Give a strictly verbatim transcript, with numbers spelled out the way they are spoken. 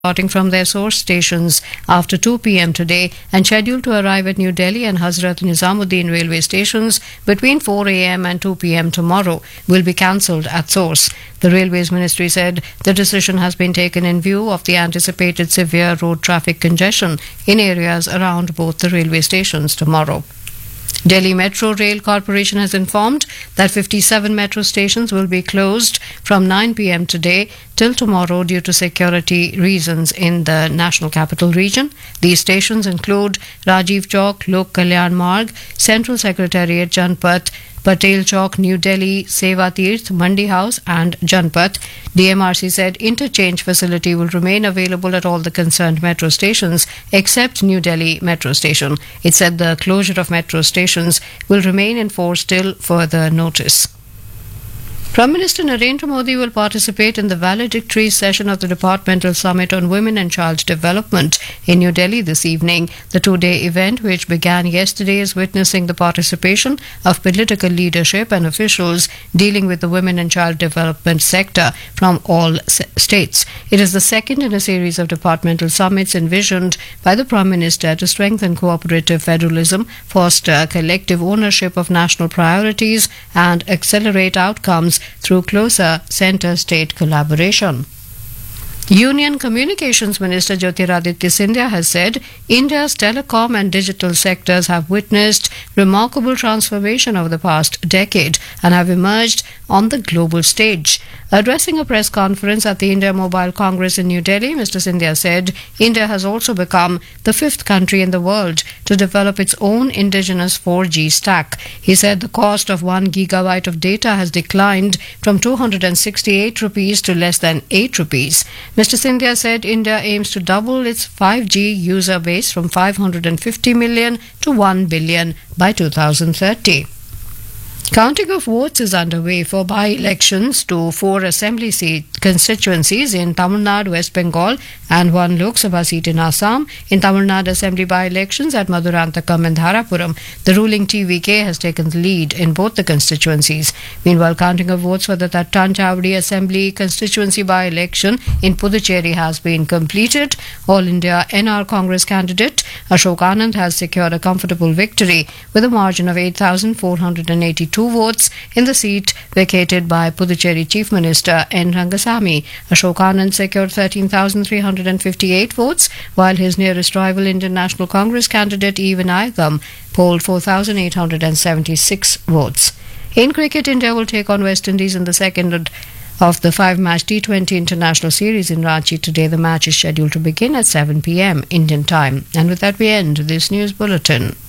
starting from their source stations after two p.m. today and scheduled to arrive at New Delhi and Hazrat Nizamuddin railway stations between four a.m. and two p.m. tomorrow will be cancelled at source. The Railways Ministry said the decision has been taken in view of the anticipated severe road traffic congestion in areas around both the railway stations tomorrow. Delhi Metro Rail Corporation has informed that fifty-seven metro stations will be closed from nine p.m. today till tomorrow due to security reasons in the National Capital Region. These stations include Rajiv Chowk, Lok Kalyan Marg, Central Secretariat, Janpath, Patel Chowk, New Delhi, Seva Tirth, Mandi House and Janpath. D M R C said interchange facility will remain available at all the concerned metro stations except New Delhi Metro Station. It said the closure of metro stations will remain in force till further notice. Prime Minister Narendra Modi will participate in the valedictory session of the Departmental Summit on Women and Child Development in New Delhi this evening. The two-day event, which began yesterday, is witnessing the participation of political leadership and officials dealing with the women and child development sector from all states. It is the second in a series of departmental summits envisioned by the Prime Minister to strengthen cooperative federalism, foster collective ownership of national priorities and accelerate outcomes through closer centre-state collaboration. Union Communications Minister Jyotiraditya Scindia has said India's telecom and digital sectors have witnessed remarkable transformation over the past decade and have emerged on the global stage. Addressing a press conference at the India Mobile Congress in New Delhi, Mister Scindia said India has also become the fifth country in the world to develop its own indigenous four G stack. He said the cost of one gigabyte of data has declined from two hundred sixty-eight rupees to less than eight rupees. Mister Scindia said India aims to double its five G user base from five hundred fifty million to one billion by two thousand thirty. Counting of votes is underway for by-elections to four assembly seat constituencies in Tamil Nadu, West Bengal and one Lok Sabha seat in Assam. In Tamil Nadu assembly by-elections at Madurantakam and Dharapuram, the ruling T V K has taken the lead in both the constituencies. Meanwhile, counting of votes for the Thattanchavadi assembly constituency by-election in Puducherry has been completed. All India N R Congress candidate Ashok Anand has secured a comfortable victory with a margin of eight thousand four hundred eighty-two votes in the seat vacated by Puducherry Chief Minister N. Rangasamy. Ashok Anand secured thirteen thousand three hundred fifty-eight votes, while his nearest rival Indian National Congress candidate E. Vinayagam polled four thousand eight hundred seventy-six votes. In cricket, India will take on West Indies in the second of the five-match T twenty International Series in Ranchi today. The match is scheduled to begin at seven p.m. Indian time. And with that, we end this news bulletin.